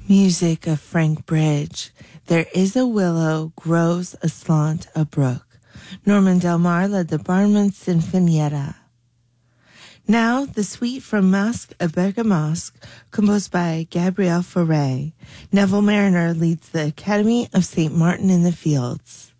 Music of Frank Bridge. There is a willow, grows aslant a brook. Norman Del Mar led the Barnum Sinfonietta. Now, the suite from Masque à Bergamasque, composed by Gabriel Fauré. Neville Mariner leads the Academy of St. Martin in the Fields.